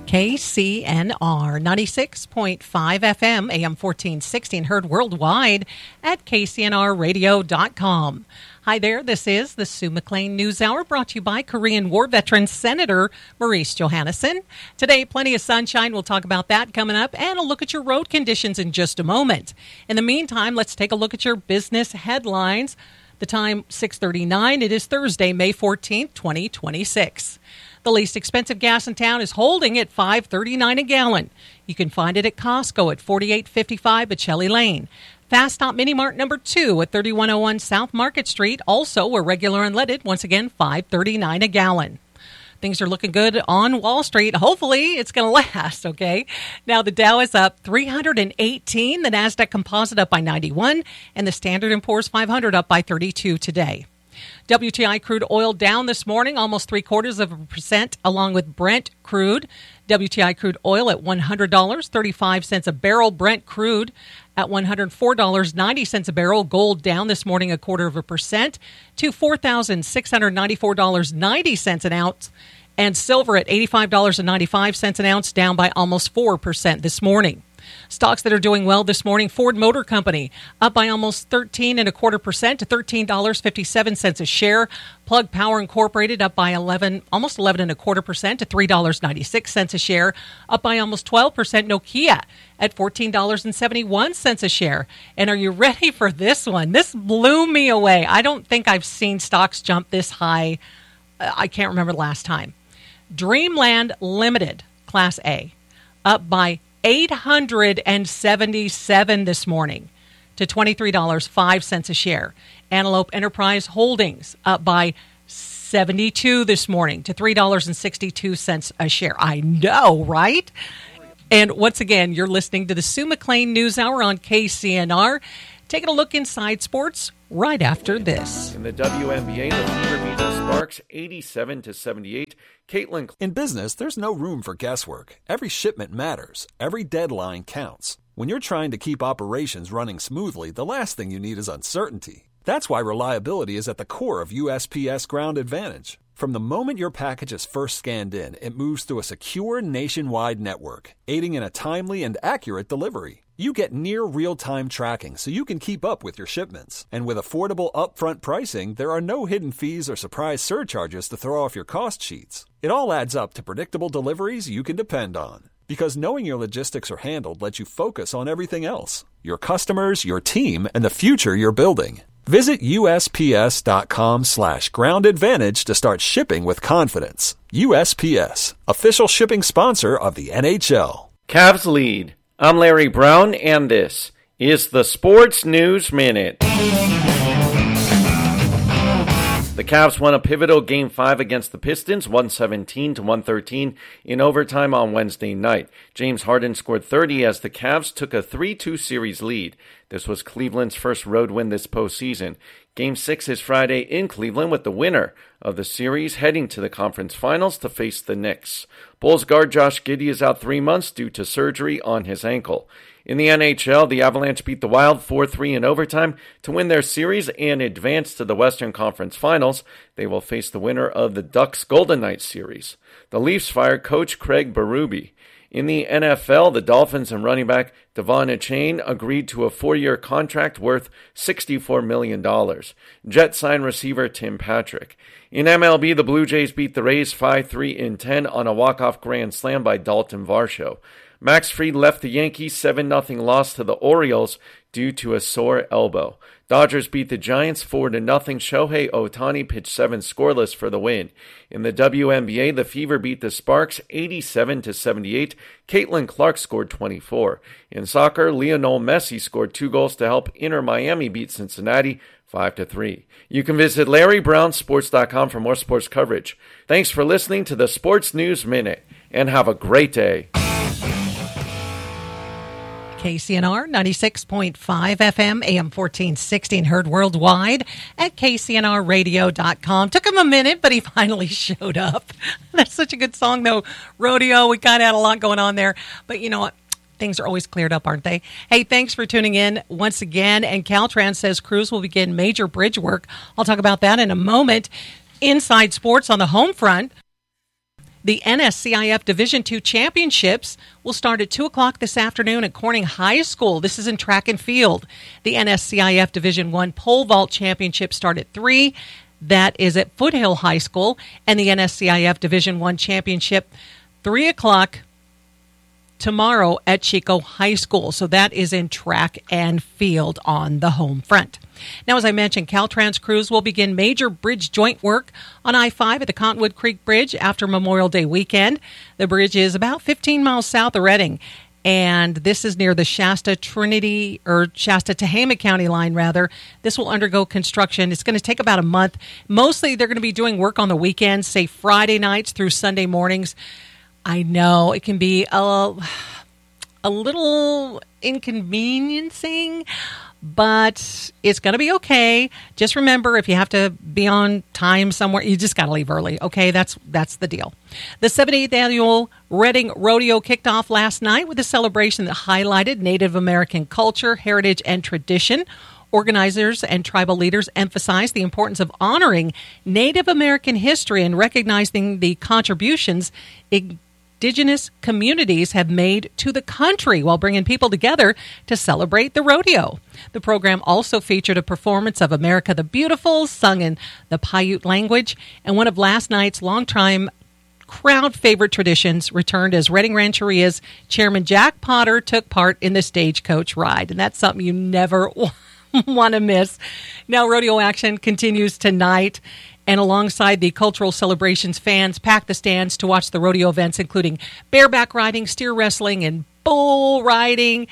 KCNR 96.5 FM, AM 1460, and heard worldwide at KCNRradio.com. Hi there, this is the Sue McLean News Hour, brought to you by Korean War veteran Senator Maurice Johannesson. Today, plenty of sunshine. We'll talk about that coming up, and a look at your road conditions in just a moment. In the meantime, let's take a look at your business headlines. The time, 6:39. It is Thursday, May 14th, 2026. The least expensive gas in town is holding at $5.39 a gallon. You can find it at Costco at $48.55 at Shelley Lane. Fast Stop Mini Mart number 2 at 3101 South Market Street. Also a regular unleaded, once again, $5.39 a gallon. Things are looking good on Wall Street. Hopefully it's going to last, okay? Now the Dow is up 318, the NASDAQ Composite up by 91, and the Standard & Poor's 500 up by 32 today. WTI crude oil down this morning, almost 0.75%, along with Brent crude. WTI crude oil at $100.35 a barrel. Brent crude at $104.90 a barrel. Gold down this morning 0.25% to $4,694.90 an ounce. And silver at $85.95 an ounce, down by almost 4% this morning. Stocks that are doing well this morning: Ford Motor Company up by almost 13.25% to $13.57 a share. Plug Power Incorporated up by almost 11.25% to $3.96 a share. Up by almost 12%. Nokia at $14.71 a share. And are you ready for this one? This blew me away. I don't think I've seen stocks jump this high. I can't remember the last time. Dreamland Limited, Class A, up by $877 this morning to $23.05 a share. Antelope Enterprise Holdings up by $72 this morning to $3.62 a share. I know, right? And once again, you're listening to the Sue McLean News Hour on KCNR. Taking a look inside sports right after this. In the WNBA, the Fever beat the Sparks 87-78. Caitlin. In business, there's no room for guesswork. Every shipment matters. Every deadline counts. When you're trying to keep operations running smoothly, the last thing you need is uncertainty. That's why reliability is at the core of USPS Ground Advantage. From the moment your package is first scanned in, it moves through a secure nationwide network, aiding in a timely and accurate delivery. You get near real-time tracking so you can keep up with your shipments. And with affordable upfront pricing, there are no hidden fees or surprise surcharges to throw off your cost sheets. It all adds up to predictable deliveries you can depend on. Because knowing your logistics are handled lets you focus on everything else: your customers, your team, and the future you're building. Visit USPS.com/Ground Advantage to start shipping with confidence. USPS, official shipping sponsor of the NHL. Cavs lead. I'm Larry Brown, and this is the Sports News Minute. The Cavs won a pivotal Game 5 against the Pistons, 117-113, in overtime on Wednesday night. James Harden scored 30 as the Cavs took a 3-2 series lead. This was Cleveland's first road win this postseason. Game 6 is Friday in Cleveland, with the winner of the series heading to the conference finals to face the Knicks. Bulls guard Josh Giddey is out 3 months due to surgery on his ankle. In the NHL, the Avalanche beat the Wild 4-3 in overtime to win their series and advance to the Western Conference Finals. They will face the winner of the Ducks-Golden Knights series. The Leafs fired coach Craig Berube. In the NFL, the Dolphins and running back Devon Achane agreed to a 4-year contract worth $64 million. Jets signed receiver Tim Patrick. In MLB, the Blue Jays beat the Rays 5-3-10 on a walk-off grand slam by Dalton Varsho. Max Fried left the Yankees 7-0 loss to the Orioles due to a sore elbow. Dodgers beat the Giants 4-0. Shohei Ohtani pitched 7 scoreless for the win. In the WNBA, the Fever beat the Sparks 87-78. Caitlin Clark scored 24. In soccer, Lionel Messi scored 2 goals to help Inter Miami beat Cincinnati 5-3. You can visit LarryBrownSports.com for more sports coverage. Thanks for listening to the Sports News Minute, and have a great day. KCNR 96.5 FM, AM 1460, and heard worldwide at KCNRradio.com. Took him a minute, but he finally showed up. That's such a good song, though. Rodeo, we kind of had a lot going on there. But you know what? Things are always cleared up, aren't they? Hey, thanks for tuning in once again. And Caltrans says crews will begin major bridge work. I'll talk about that in a moment. Inside sports on the home front. The NSCIF Division II Championships will start at 2 o'clock this afternoon at Corning High School. This is in track and field. The NSCIF Division I Pole Vault Championship start at 3. That is at Foothill High School. And the NSCIF Division I Championship, 3 o'clock tomorrow at Chico High School. So that is in track and field on the home front. Now, as I mentioned, Caltrans crews will begin major bridge joint work on I-5 at the Cottonwood Creek Bridge after Memorial Day weekend. The bridge is about 15 miles south of Reading, and this is near the Shasta-Tehama County line, rather. This will undergo construction. It's going to take about a month. Mostly, they're going to be doing work on the weekends, say Friday nights through Sunday mornings. I know it can be a little inconveniencing, but it's going to be okay. Just remember, if you have to be on time somewhere, you just got to leave early, okay? That's the deal. The 78th Annual Reading Rodeo kicked off last night with a celebration that highlighted Native American culture, heritage, and tradition. Organizers and tribal leaders emphasized the importance of honoring Native American history and recognizing the contributions Indigenous communities have made to the country while bringing people together to celebrate the rodeo. The program also featured a performance of America the Beautiful, sung in the Paiute language, and one of last night's longtime crowd favorite traditions returned as Reading Rancheria's Chairman Jack Potter took part in the stagecoach ride, and that's something you never want to miss. Now, rodeo action continues tonight. And alongside the cultural celebrations, fans pack the stands to watch the rodeo events, including bareback riding, steer wrestling, and bull riding,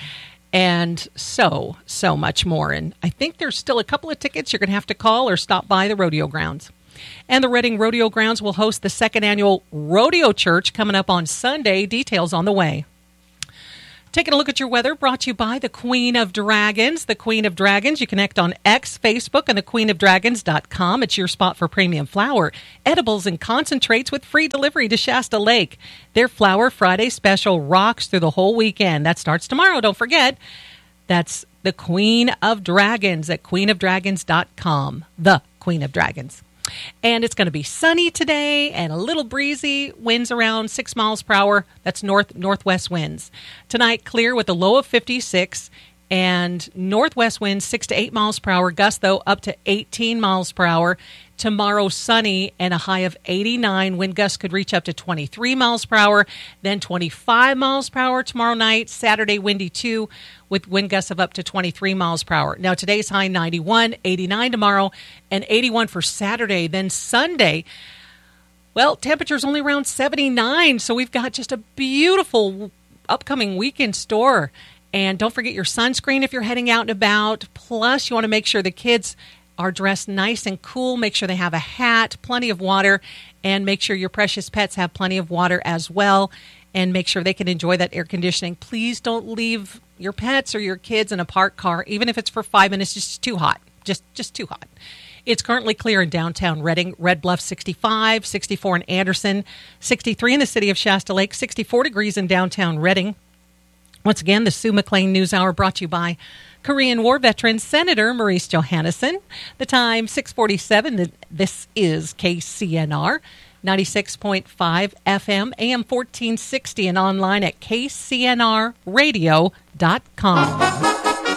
and so much more. And I think there's still a couple of tickets you're going to have to call or stop by the rodeo grounds. And the Reading Rodeo Grounds will host the second annual Rodeo Church coming up on Sunday. Details on the way. Taking a look at your weather, brought to you by the Queen of Dragons. The Queen of Dragons, you connect on X, Facebook, and thequeenofdragons.com. It's your spot for premium flour, edibles, and concentrates with free delivery to Shasta Lake. Their Flower Friday special rocks through the whole weekend. That starts tomorrow, don't forget. That's the Queen of Dragons at queenofdragons.com. The Queen of Dragons. And it's going to be sunny today and a little breezy. Winds around 6 miles per hour. That's northwest winds. Tonight, clear with a low of 56 and northwest winds 6 to 8 miles per hour. Gusts, though, up to 18 miles per hour. Tomorrow, sunny and a high of 89. Wind gusts could reach up to 23 miles per hour, then 25 miles per hour tomorrow night. Saturday, windy too, with wind gusts of up to 23 miles per hour. Now, today's high 91, 89 tomorrow, and 81 for Saturday. Then Sunday, well, temperature's only around 79, so we've got just a beautiful upcoming week in store. And don't forget your sunscreen if you're heading out and about. Plus, you want to make sure the kids are dressed nice and cool. Make sure they have a hat, plenty of water, and make sure your precious pets have plenty of water as well. And make sure they can enjoy that air conditioning. Please don't leave your pets or your kids in a parked car, even if it's for 5 minutes. Just too hot. Just too hot. It's currently clear in downtown Reading. Red Bluff 65, 64 in Anderson, 63 in the city of Shasta Lake, 64 degrees in downtown Reading. Once again, the Sue McLean News Hour brought to you by Korean War veteran Senator Maurice Johannesson. The time, 6:47. This is KCNR, 96.5 FM, AM 1460, and online at kcnrradio.com.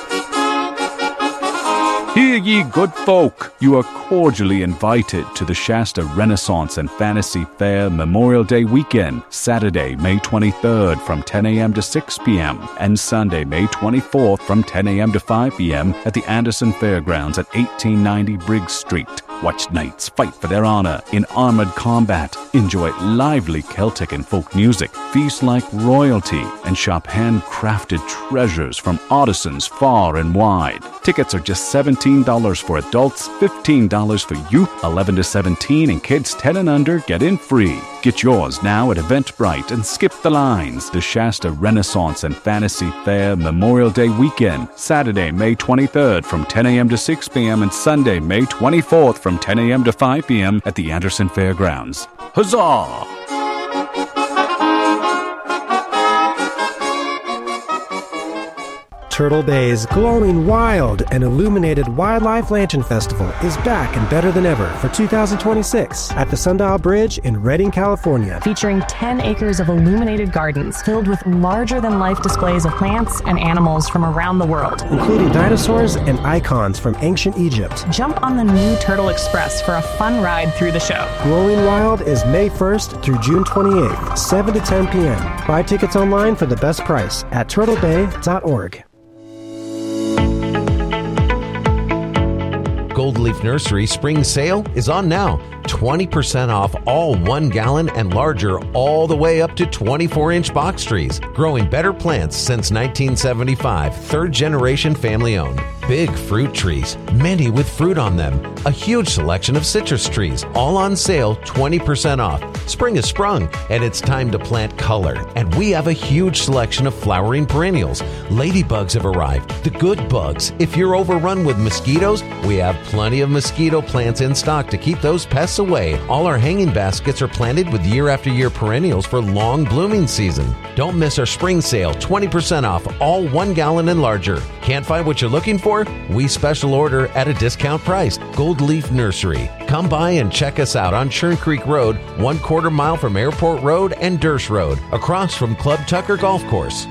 Hear ye, good folk, you are cordially invited to the Shasta Renaissance and Fantasy Fair Memorial Day weekend, Saturday, May 23rd from 10 a.m. to 6 p.m. and Sunday, May 24th from 10 a.m. to 5 p.m. at the Anderson Fairgrounds at 1890 Briggs Street. Watch knights fight for their honor in armored combat, enjoy lively Celtic and folk music, feast like royalty, and shop handcrafted treasures from artisans far and wide. Tickets are just $17 for adults, $15 for youth, 11 to 17, and kids 10 and under get in free. Get yours now at Eventbrite and skip the lines. The Shasta Renaissance and Fantasy Fair Memorial Day weekend, Saturday, May 23rd from 10 a.m. to 6 p.m. and Sunday, May 24th from 10 a.m. to 5 p.m. at the Anderson Fairgrounds. Huzzah! Turtle Bay's glowing wild and illuminated Wildlife Lantern Festival is back and better than ever for 2026 at the Sundial Bridge in Redding, California. Featuring 10 acres of illuminated gardens filled with larger-than-life displays of plants and animals from around the world, including dinosaurs and icons from ancient Egypt. Jump on the new Turtle Express for a fun ride through the show. Glowing Wild is May 1st through June 28th, 7 to 10 p.m. Buy tickets online for the best price at turtlebay.org. Gold Leaf Nursery spring sale is on now. 20% off all 1 gallon and larger all the way up to 24-inch box trees. Growing better plants since 1975. Third generation family owned. Big fruit trees, many with fruit on them. A huge selection of citrus trees, all on sale, 20% off. Spring has sprung, and it's time to plant color. And we have a huge selection of flowering perennials. Ladybugs have arrived, the good bugs. If you're overrun with mosquitoes, we have plenty of mosquito plants in stock to keep those pests away. All our hanging baskets are planted with year after year perennials for long blooming season. Don't miss our spring sale, 20% off all 1 gallon and larger. Can't find what you're looking for? We special order at a discount price. Gold Leaf Nursery. Come by and check us out on Churn Creek Road, 1/4 mile from Airport Road and Dersh Road, across from Club Tucker Golf Course.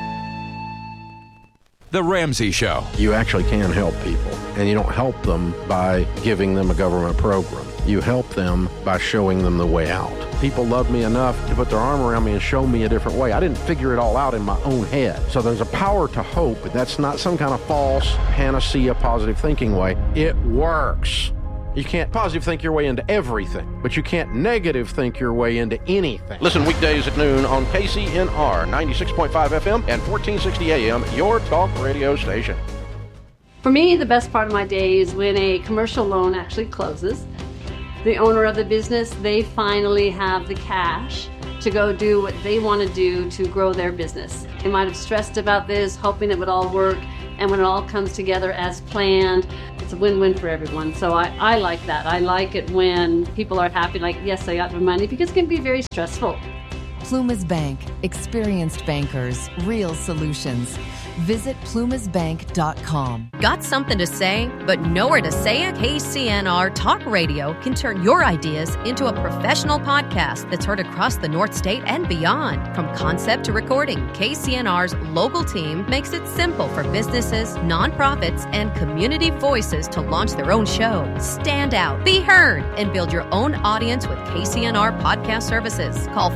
The Ramsey Show. You actually can help people, and you don't help them by giving them a government program. You help them by showing them the way out. People love me enough to put their arm around me and show me a different way. I didn't figure it all out in my own head. So there's a power to hope, but that's not some kind of false panacea positive thinking way. It works. You can't positive think your way into everything, but you can't negative think your way into anything. Listen weekdays at noon on KCNR 96.5 FM and 1460 AM, your talk radio station. For me, the best part of my day is when a commercial loan actually closes. The owner of the business, they finally have the cash to go do what they want to do to grow their business. They might have stressed about this, hoping it would all work, and when it all comes together as planned, it's a win-win for everyone. So I like that. I like it when people are happy, like, yes, I got my money, because it can be very stressful. Plumas Bank. Experienced bankers. Real solutions. Visit plumasbank.com. Got something to say, but nowhere to say it? KCNR Talk Radio can turn your ideas into a professional podcast that's heard across the North State and beyond. From concept to recording, KCNR's local team makes it simple for businesses, nonprofits, and community voices to launch their own show. Stand out, be heard, and build your own audience with KCNR Podcast Services. Call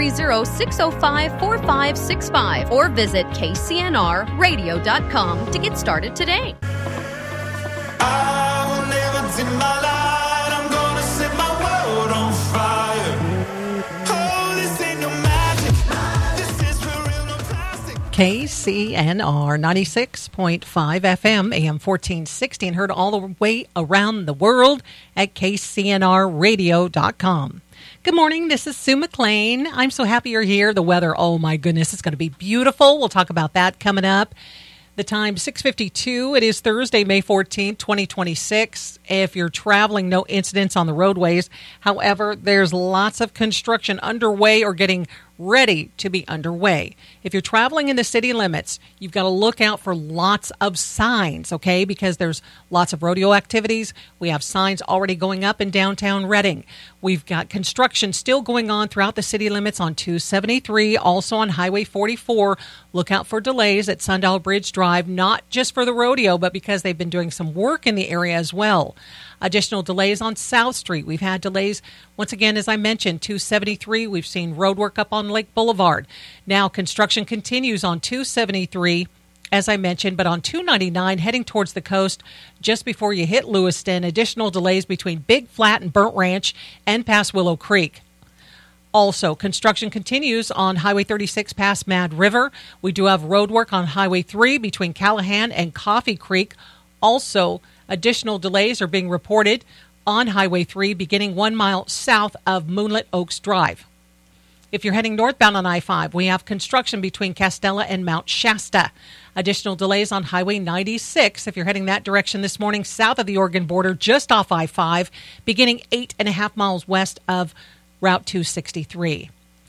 530-605-4565 or visit KCNRradio.com to get started today. I will never dim my light. I'm gonna set my world on fire. Oh, this ain't no magic. This is for real, no plastic. KCNR 96.5 FM, AM 1460, and heard all the way around the world at KCNRradio.com. Good morning. This is Sue McLean. I'm so happy you're here. The weather, oh my goodness, it's going to be beautiful. We'll talk about that coming up. The time, 6:52. It is Thursday, May 14th, 2026. If you're traveling, no incidents on the roadways. However, there's lots of construction underway or getting ready to be underway. If you're traveling in the city limits, you've got to look out for lots of signs, okay? Because there's lots of rodeo activities. We have signs already going up in downtown Redding. We've got construction still going on throughout the city limits on 273, also on Highway 44. Look out for delays at Sundial Bridge Drive, not just for the rodeo, but because they've been doing some work in the area as well. Additional delays on South Street. We've had delays, once again, as I mentioned, 273. We've seen road work up on Lake Boulevard. Now, construction continues on 273, as I mentioned, but on 299, heading towards the coast, just before you hit Lewiston, additional delays between Big Flat and Burnt Ranch and past Willow Creek. Also, construction continues on Highway 36 past Mad River. We do have road work on Highway 3 between Callahan and Coffee Creek. Also, additional delays are being reported on Highway 3 beginning 1 mile south of Moonlit Oaks Drive. If you're heading northbound on I-5, we have construction between Castella and Mount Shasta. Additional delays on Highway 96 if you're heading that direction this morning south of the Oregon border, just off I-5, beginning 8.5 miles west of Route 263.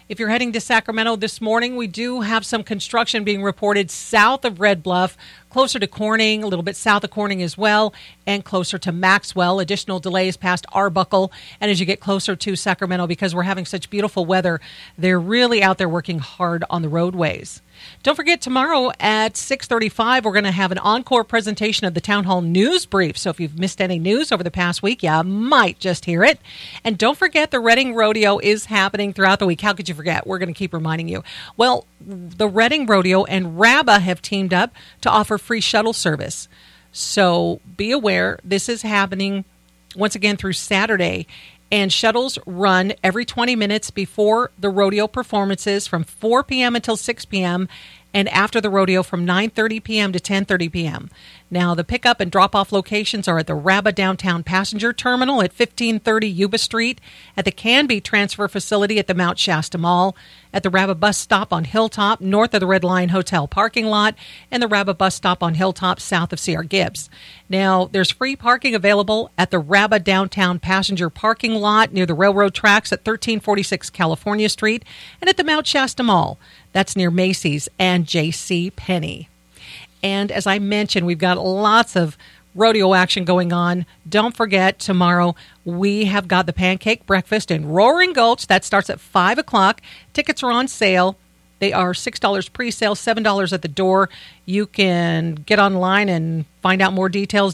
If you're heading to Sacramento this morning, we do have some construction being reported south of Red Bluff, closer to Corning, a little bit south of Corning as well, and closer to Maxwell. Additional delays past Arbuckle. And as you get closer to Sacramento, because we're having such beautiful weather, they're really out there working hard on the roadways. Don't forget, tomorrow at 6:35, we're going to have an encore presentation of the Town Hall News Brief. So if you've missed any news over the past week, you might just hear it. And don't forget, the Reading Rodeo is happening throughout the week. How could you forget? We're going to keep reminding you. Well, the Reading Rodeo and RABA have teamed up to offer free shuttle service. So be aware, this is happening once again through Saturday. And shuttles run every 20 minutes before the rodeo performances from 4 p.m. until 6 p.m. and after the rodeo from 9:30 p.m. to 10:30 p.m. Now, the pickup and drop-off locations are at the RABA Downtown Passenger Terminal at 1530 Yuba Street, at the Canby Transfer Facility at the Mount Shasta Mall, at the RABA Bus Stop on Hilltop, north of the Red Lion Hotel parking lot, and the RABA Bus Stop on Hilltop, south of C.R. Gibbs. Now, there's free parking available at the RABA Downtown Passenger Parking Lot near the railroad tracks at 1346 California Street, and at the Mount Shasta Mall. That's near Macy's and J.C. Penney. And as I mentioned, we've got lots of rodeo action going on. Don't forget, tomorrow we have got the Pancake Breakfast in Roaring Gulch. That starts at 5 o'clock. Tickets are on sale. They are $6 pre-sale, $7 at the door. You can get online and find out more details,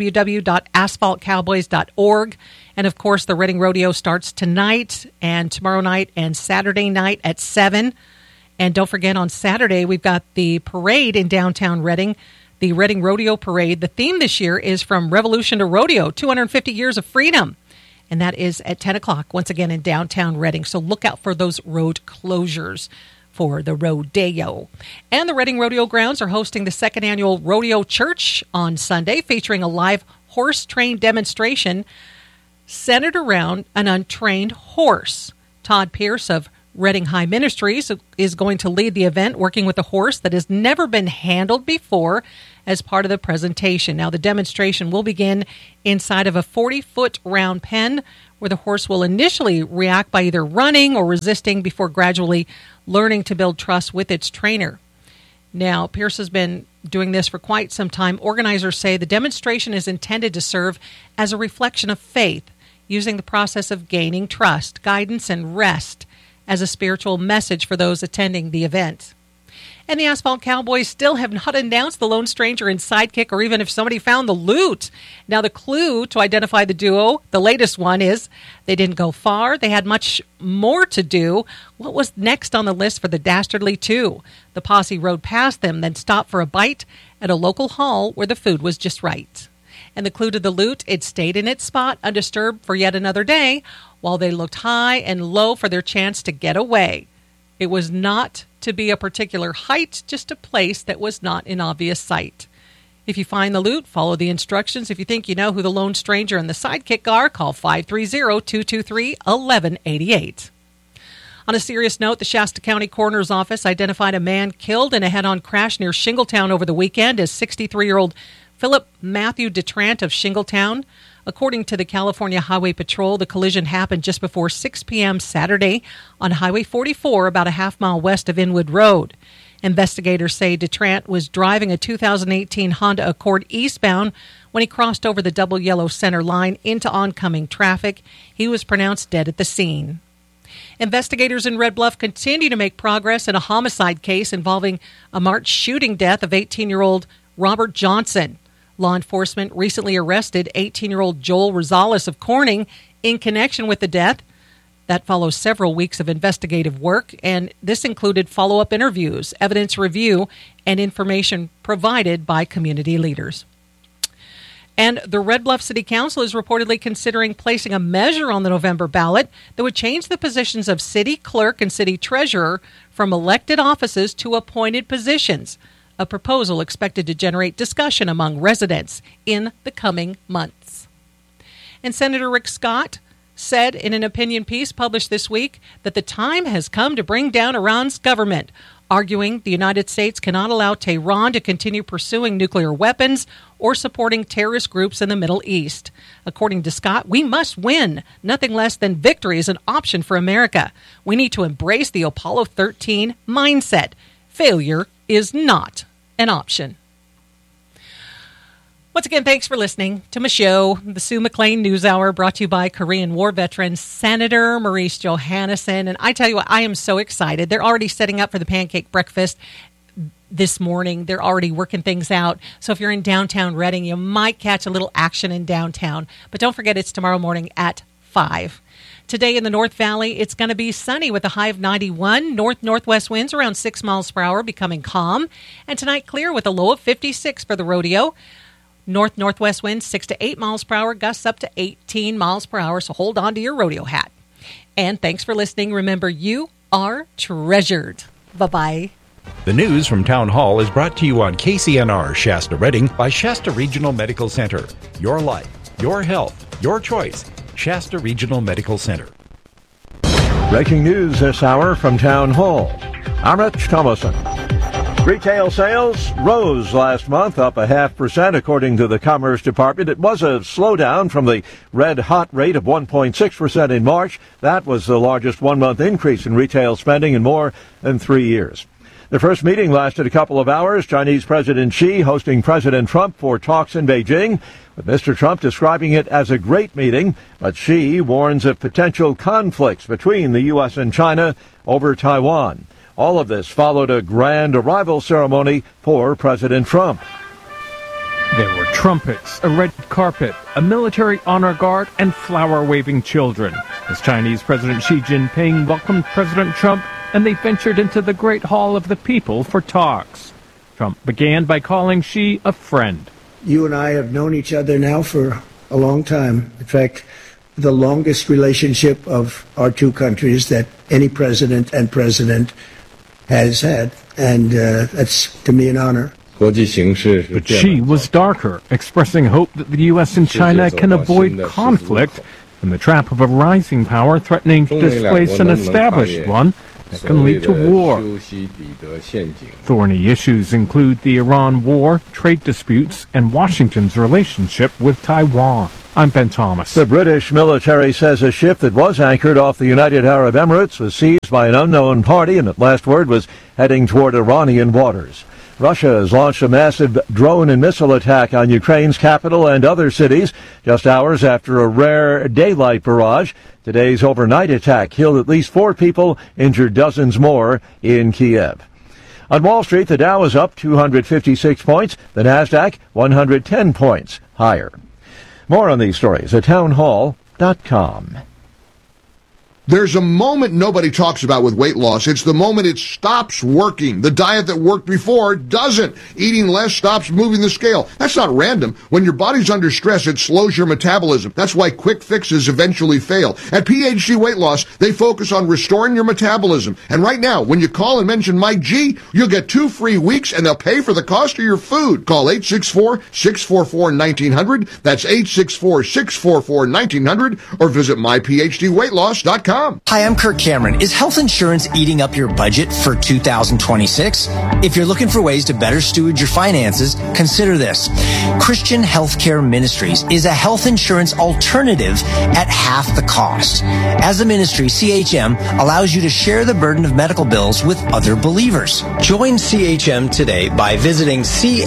www.asphaltcowboys.org. And, of course, the Reading Rodeo starts tonight and tomorrow night and Saturday night at 7. And don't forget, on Saturday, we've got the parade in downtown Reading, the Reading Rodeo Parade. The theme this year is From Revolution to Rodeo, 250 Years of Freedom. And that is at 10 o'clock, once again, in downtown Reading. So look out for those road closures for the rodeo. And the Reading Rodeo Grounds are hosting the second annual Rodeo Church on Sunday, featuring a live horse train demonstration centered around an untrained horse. Todd Pierce of Reading High Ministries is going to lead the event, working with a horse that has never been handled before as part of the presentation. Now, the demonstration will begin inside of a 40-foot round pen where the horse will initially react by either running or resisting before gradually learning to build trust with its trainer. Now, Pierce has been doing this for quite some time. Organizers say the demonstration is intended to serve as a reflection of faith, using the process of gaining trust, guidance, and rest as a spiritual message for those attending the event. And the Asphalt Cowboys still have not announced the Lone Stranger and Sidekick, or even if somebody found the loot. Now, the clue to identify the duo, the latest one, is they didn't go far. They had much more to do. What was next on the list for the Dastardly Two? The posse rode past them, then stopped for a bite at a local hall where the food was just right. And the clue to the loot, it stayed in its spot, undisturbed for yet another day, while they looked high and low for their chance to get away. It was not to be a particular height, just a place that was not in obvious sight. If you find the loot, follow the instructions. If you think you know who the Lone Stranger and the Sidekick are, call 530-223-1188. On a serious note, the Shasta County Coroner's Office identified a man killed in a head-on crash near Shingletown over the weekend as 63-year-old Philip Matthew DeTrant of Shingletown. According to the California Highway Patrol, the collision happened just before 6 p.m. Saturday on Highway 44, about a half-mile west of Inwood Road. Investigators say DeTrant was driving a 2018 Honda Accord eastbound when he crossed over the double yellow center line into oncoming traffic. He was pronounced dead at the scene. Investigators in Red Bluff continue to make progress in a homicide case involving a March shooting death of 18-year-old Robert Johnson. Law enforcement recently arrested 18-year-old Joel Rosales of Corning in connection with the death. That follows several weeks of investigative work, and this included follow-up interviews, evidence review, and information provided by community leaders. And the Red Bluff City Council is reportedly considering placing a measure on the November ballot that would change the positions of city clerk and city treasurer from elected offices to appointed positions. A proposal expected to generate discussion among residents in the coming months. And Senator Rick Scott said in an opinion piece published this week that the time has come to bring down Iran's government. arguing the United States cannot allow Tehran to continue pursuing nuclear weapons or supporting terrorist groups in the Middle East. According to Scott, we must win. Nothing less than victory is an option for America. We need to embrace the Apollo 13 mindset. Failure is not an option. Once again, thanks for listening to my show, the Sue McLean News Hour, brought to you by Korean War veteran Senator Maurice Johannesson. And I tell you what, I am so excited. They're already setting up for the pancake breakfast this morning. They're already working things out. So if you're in downtown Reading, you might catch a little action in downtown. But don't forget, it's tomorrow morning at 5. Today in the North Valley, it's going to be sunny with a high of 91. North-northwest winds around 6 miles per hour, becoming calm. And tonight, clear with a low of 56 for the rodeo. North-northwest winds 6 to 8 miles per hour, gusts up to 18 miles per hour, so hold on to your rodeo hat. And thanks for listening. Remember, you are treasured. Bye-bye. The news from Town Hall is brought to you on KCNR Shasta Reading by Shasta Regional Medical Center. Your life, your health, your choice. Shasta Regional Medical Center. Breaking news this hour from Town Hall. I'm Rich Thomason. Retail sales rose last month, up 0.5%, according to the Commerce Department. It was a slowdown from the red-hot rate of 1.6% in March. That was the largest one-month increase in retail spending in more than 3 years. The first meeting lasted a couple of hours. Chinese President Xi hosting President Trump for talks in Beijing, with Mr. Trump describing it as a great meeting. But Xi warns of potential conflicts between the U.S. and China over Taiwan. All of this followed a grand arrival ceremony for President Trump. There were trumpets, a red carpet, a military honor guard, and flower-waving children as Chinese President Xi Jinping welcomed President Trump, and they ventured into the Great Hall of the People for talks. Trump began by calling Xi a friend. You and I have known each other now for a long time. In fact, the longest relationship of our two countries that any president and president has had, and that's, to me, an honor. But Xi was darker, expressing hope that the U.S. and China can avoid conflict and the trap of a rising power threatening to displace an established one that can lead to war. Thorny issues include the Iran war, trade disputes, and Washington's relationship with Taiwan. I'm Ben Thomas. The British military says a ship that was anchored off the United Arab Emirates was seized by an unknown party and at last word was heading toward Iranian waters. Russia has launched a massive drone and missile attack on Ukraine's capital and other cities just hours after a rare daylight barrage. Today's overnight attack killed at least 4 people, injured dozens more in Kiev. On Wall Street, the Dow is up 256 points, the Nasdaq 110 points higher. More on these stories at townhall.com. There's a moment nobody talks about with weight loss. It's the moment it stops working. The diet that worked before doesn't. Eating less stops moving the scale. That's not random. When your body's under stress, it slows your metabolism. That's why quick fixes eventually fail. At PhD Weight Loss, they focus on restoring your metabolism. And right now, when you call and mention Mike G, you'll get 2 free weeks and they'll pay for the cost of your food. Call 864-644-1900. That's 864-644-1900 or visit myphdweightloss.com. Hi, I'm Kirk Cameron. Is health insurance eating up your budget for 2026? If you're looking for ways to better steward your finances, consider this. Christian Healthcare Ministries is a health insurance alternative at half the cost. As a ministry, CHM allows you to share the burden of medical bills with other believers. Join CHM today by visiting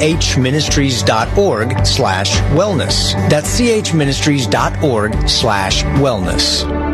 chministries.org/wellness. That's chministries.org/wellness.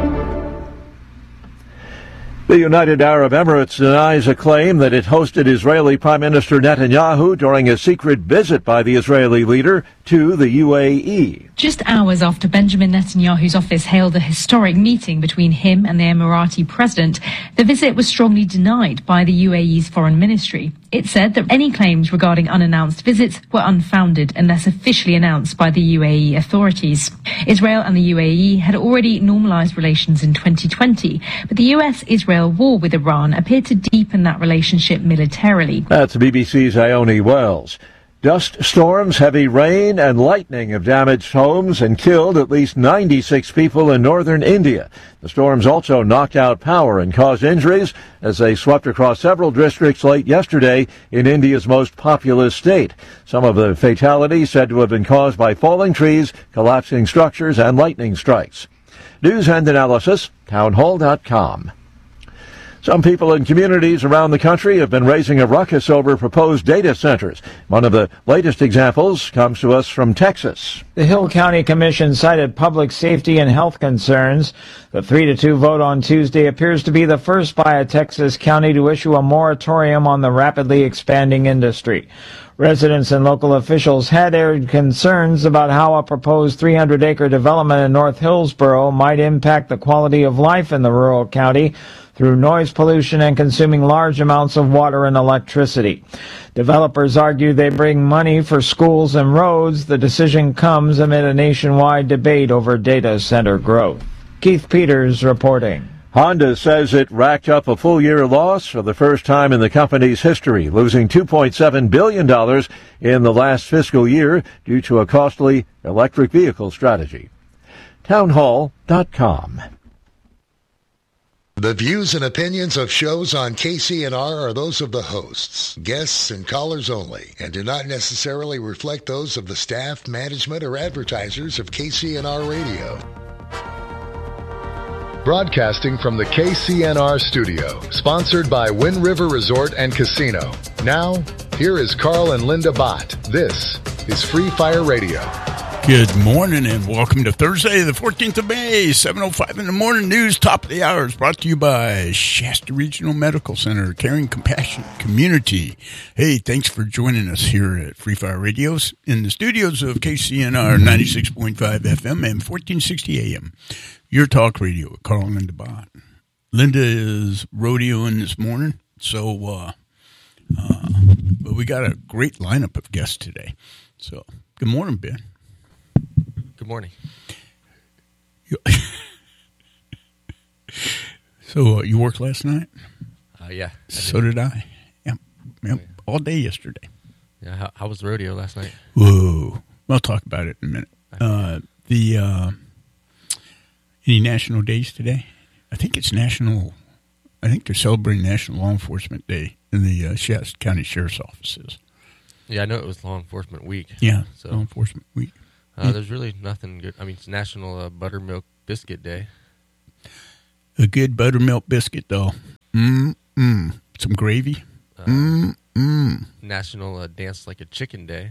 The United Arab Emirates denies a claim that it hosted Israeli Prime Minister Netanyahu during a secret visit by the Israeli leader to the UAE. Just hours after Benjamin Netanyahu's office hailed a historic meeting between him and the Emirati president, the visit was strongly denied by the UAE's foreign ministry. It said that any claims regarding unannounced visits were unfounded unless officially announced by the UAE authorities. Israel and the UAE had already normalized relations in 2020, but the US-Israel war with Iran appeared to deepen that relationship militarily. That's BBC's Ione Wells. Dust storms, heavy rain, and lightning have damaged homes and killed at least 96 people in northern India. The storms also knocked out power and caused injuries as they swept across several districts late yesterday in India's most populous state. Some of the fatalities said to have been caused by falling trees, collapsing structures, and lightning strikes. News and analysis, townhall.com. Some people in communities around the country have been raising a ruckus over proposed data centers. One of the latest examples comes to us from Texas. The Hill County Commission cited public safety and health concerns. The 3-2 vote on Tuesday appears to be the first by a Texas county to issue a moratorium on the rapidly expanding industry. Residents and local officials had aired concerns about how a proposed 300-acre development in North Hillsboro might impact the quality of life in the rural county through noise pollution and consuming large amounts of water and electricity. Developers argue they bring money for schools and roads. The decision comes amid a nationwide debate over data center growth. Keith Peters reporting. Honda says it racked up a full-year loss for the first time in the company's history, losing $2.7 billion in the last fiscal year due to a costly electric vehicle strategy. Townhall.com. The views and opinions of shows on KCNR are those of the hosts, guests, and callers only, and do not necessarily reflect those of the staff, management, or advertisers of KCNR Radio. Broadcasting from the KCNR studio, sponsored by Wind River Resort and Casino. Now, here is Carl and Linda Bott. This is Free Fire Radio. Good morning and welcome to Thursday, the 14th of May, 7:05 in the morning. News, top of the hour, is brought to you by Shasta Regional Medical Center, caring, compassionate community. Hey, thanks for joining us here at Free Fire Radios in the studios of KCNR 96.5 FM and 1460 AM. Your talk radio with Carl and Linda Bott. Linda is rodeoing this morning, so but we got a great lineup of guests today. So, good morning, Ben. Good morning. So you worked last night? Yeah. So did I. Yep. All day yesterday. Yeah. How was the rodeo last night? Whoa. We'll talk about it in a minute. Any national days today? I think it's I think they're celebrating National Law Enforcement Day in the Shasta County Sheriff's offices. Yeah, I know it was Law Enforcement Week. Yeah, so. Law Enforcement Week. There's really nothing good. I mean, it's National Buttermilk Biscuit Day. A good buttermilk biscuit, though. Some gravy. National Dance Like a Chicken Day.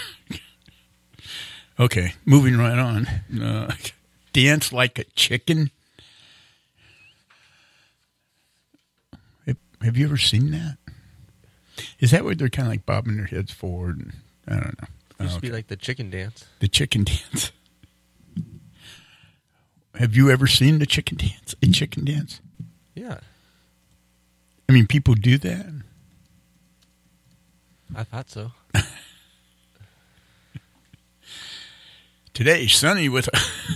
Okay, moving right on. Dance like a chicken. Have you ever seen that? Is that what they're kind of like bobbing their heads forward? And, I don't know. It used to be like the chicken dance. The chicken dance. Have you ever seen the chicken dance? A chicken dance? Yeah. I mean, people do that? I thought so. Today, sunny with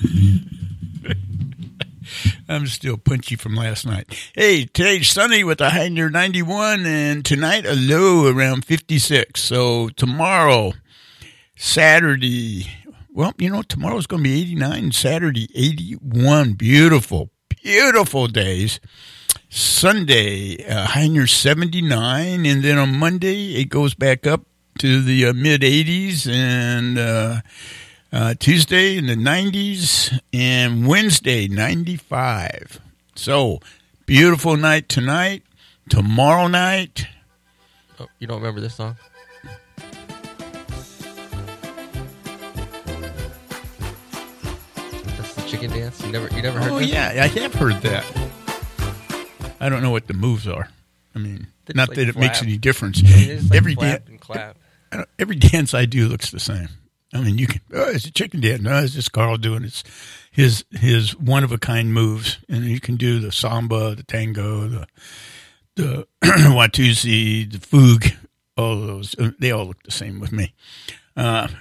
I'm still punchy from last night. Hey, today's sunny with a high near 91, and tonight a low around 56. So tomorrow, Saturday, well, tomorrow's going to be 89, Saturday 81. Beautiful, beautiful days. Sunday, high near 79, and then on Monday it goes back up to the mid-80s, and Tuesday in the 90s, and Wednesday 95. So, beautiful night tonight. Tomorrow night. Oh, you don't remember this song? That's the chicken dance. You never heard? Oh, that? yeah, I have heard that. I don't know what the moves are. I mean, not that it makes any difference. Every dance I do looks the same. I mean, you can. Oh, it's a chicken dance. No, it's just Carl doing his one of a kind moves, and you can do the samba, the tango, the Watusi, the fugue. All of those, they all look the same with me. Anyway,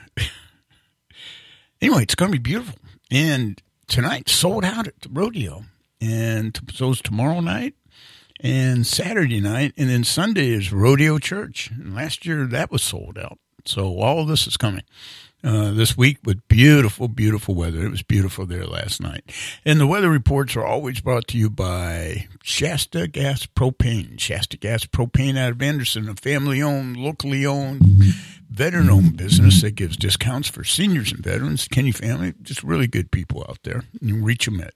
it's going to be beautiful, and tonight sold out at the rodeo, and so's tomorrow night, and Saturday night, and then Sunday is Rodeo Church. And last year that was sold out. So all of this is coming this week with beautiful, beautiful weather. It was beautiful there last night. And the weather reports are always brought to you by Shasta Gas Propane. Shasta Gas Propane out of Anderson, a family-owned, locally owned, veteran-owned business that gives discounts for seniors and veterans. Kenny family, just really good people out there. You can reach them at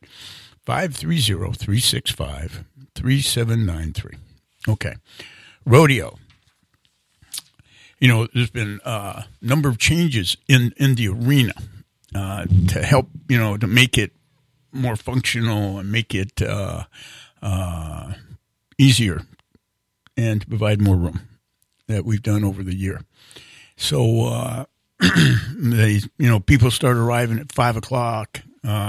530-365-3793. Okay. Rodeo. You know, there's been a number of changes in the arena to help, you know, to make it more functional and make it easier and to provide more room that we've done over the year. So, people start arriving at 5 o'clock.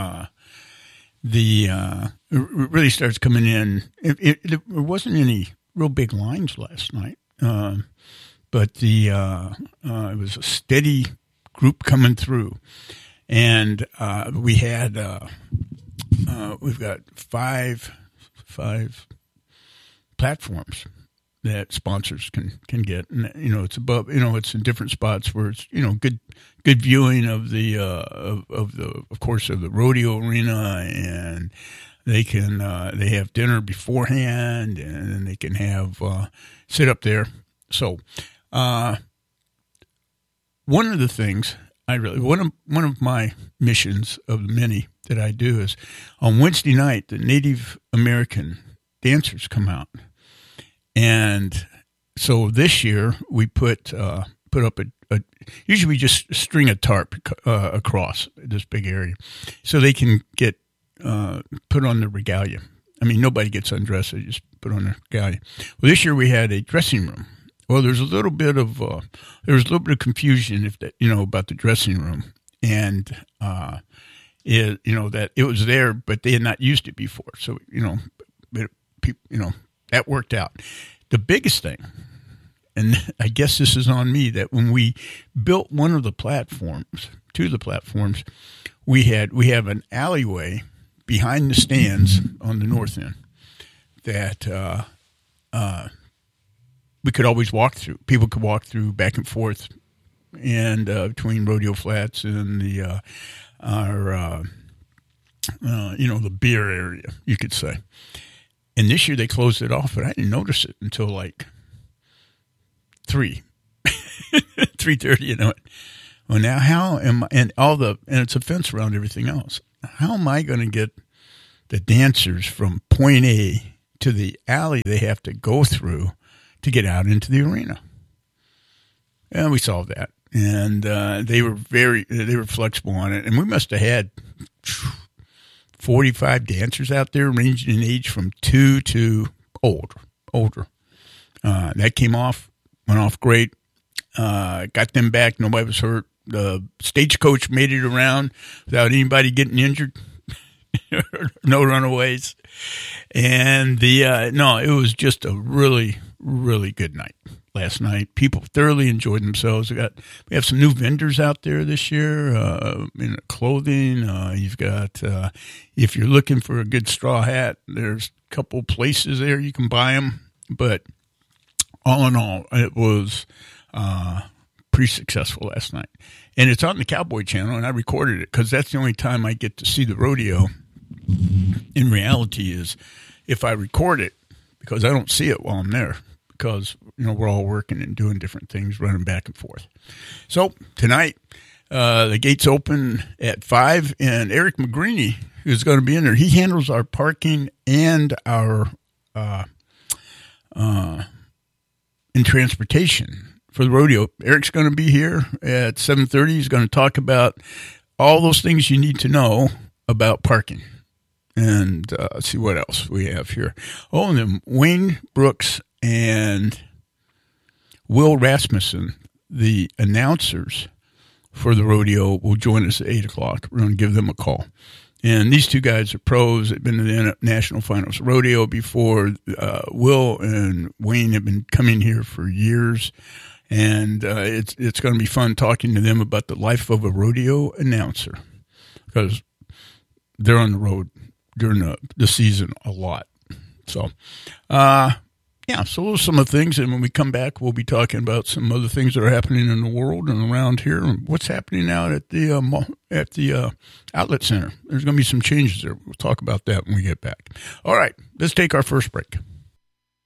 It really starts coming in. There wasn't any real big lines last night. But it was a steady group coming through, and we've got five platforms that sponsors can get, and it's above, it's in different spots where it's good viewing of the of course of the rodeo arena, and they have dinner beforehand, and then they can have sit up there. So. One of the things one of my missions of the many that I do is on Wednesday night, the Native American dancers come out. And so this year we put up usually we just string a tarp across this big area so they can get put on the regalia. I mean, nobody gets undressed, they just put on their regalia. Well, this year we had a dressing room. Well, there's a little bit of confusion about the dressing room, and that it was there, but they had not used it before. So that worked out. The biggest thing, and I guess this is on me, that when we built two of the platforms, we have an alleyway behind the stands on the north end that. We could always walk through. People could walk through back and forth, and between Rodeo Flats and the beer area, you could say. And this year they closed it off, but I didn't notice it until like 3:30. Well, now how am I? And it's a fence around everything else. How am I going to get the dancers from point A to the alley they have to go through to get out into the arena? And we solved that. And they were flexible on it. And we must have had 45 dancers out there ranging in age from 2 to older. That went off great. Got them back. Nobody was hurt. The stagecoach made it around without anybody getting injured. No runaways. And it was just a really, really good night last night. People thoroughly enjoyed themselves. We have some new vendors out there this year in clothing. You've got, if you're looking for a good straw hat, there's a couple places there you can buy them. But all in all, it was pretty successful last night. And it's on the Cowboy Channel, and I recorded it because that's the only time I get to see the rodeo. In reality is if I record it, because I don't see it while I'm there, because we're all working and doing different things, running back and forth. So tonight, the gates open at 5, and Eric McGreeny is going to be in there. He handles our parking and our in transportation for the rodeo. Eric's going to be here at 7:30. He's going to talk about all those things you need to know about parking. And see what else we have here. Oh, and then Wayne Brooks and Will Rasmussen, the announcers for the rodeo, will join us at 8 o'clock. We're going to give them a call. And these two guys are pros. They've been to the National Finals Rodeo before. Will and Wayne have been coming here for years. And it's going to be fun talking to them about the life of a rodeo announcer, because they're on the road during the season a lot. So Yeah, so those are some of the things, and when we come back, we'll be talking about some other things that are happening in the world and around here, and what's happening out at the outlet center. There's going to be some changes there. We'll talk about that when we get back. All right, let's take our first break.